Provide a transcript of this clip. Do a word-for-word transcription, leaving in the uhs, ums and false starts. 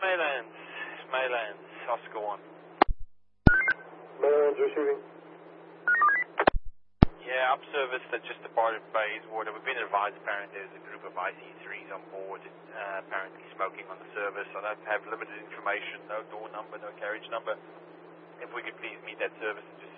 Maylands. Maylands. Oscar one. Maylands receiving. Yeah, up service that just departed Bayswater. We've been advised apparently there's a group of I C threes on board, uh, apparently smoking on the service. I don't have limited information, no door number, no carriage number. If we could please meet that service and just